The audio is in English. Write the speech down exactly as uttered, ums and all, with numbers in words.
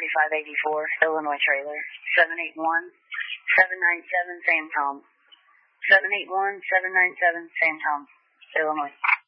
twenty-five eighty-four, Illinois trailer. seven eight one, seven nine seven, Sam Tom. seven eight one, seven nine seven, Sam Tom, Illinois.